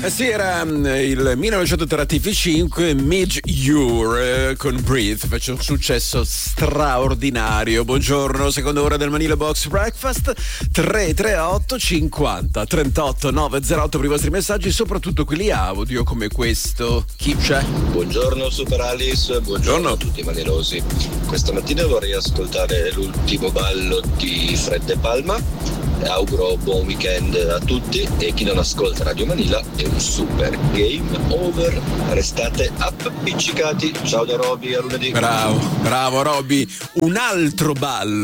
Sì, era il 1935, Midge Ure con Breathe, fece un successo straordinario. Buongiorno, seconda ora del Manila Box Breakfast, 338 50 38 908 per i vostri messaggi, soprattutto quelli audio come questo. Chi c'è? Buongiorno Super Alice, buongiorno a tutti i manilosi. Questa mattina vorrei ascoltare l'ultimo ballo di Fred De Palma. Auguro buon weekend a tutti e chi non ascolta Radio Manila è un super game over. Restate appiccicati. Ciao da Roby, a lunedì. Bravo Roby. Un altro ballo